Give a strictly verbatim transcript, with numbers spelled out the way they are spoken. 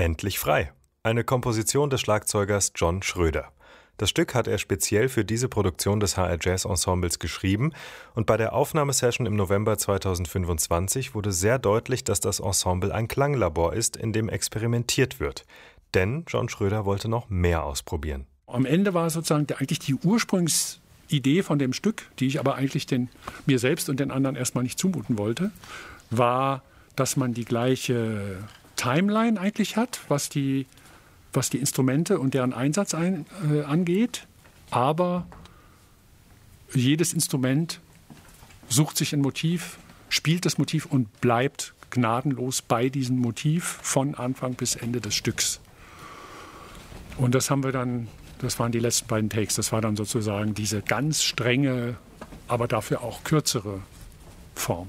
Endlich frei. Eine Komposition des Schlagzeugers John Schröder. Das Stück hat er speziell für diese Produktion des H R Jazz Ensembles geschrieben und bei der Aufnahmesession im November zweitausendfünfundzwanzig wurde sehr deutlich, dass das Ensemble ein Klanglabor ist, in dem experimentiert wird. Denn John Schröder wollte noch mehr ausprobieren. Am Ende war sozusagen eigentlich die Ursprungsidee von dem Stück, die ich aber eigentlich den, mir selbst und den anderen erstmal nicht zumuten wollte, war, dass man die gleiche Timeline eigentlich hat, was die, was die Instrumente und deren Einsatz ein, äh, angeht. Aber jedes Instrument sucht sich ein Motiv, spielt das Motiv und bleibt gnadenlos bei diesem Motiv von Anfang bis Ende des Stücks. Und das haben wir dann, das waren die letzten beiden Takes, das war dann sozusagen diese ganz strenge, aber dafür auch kürzere Form.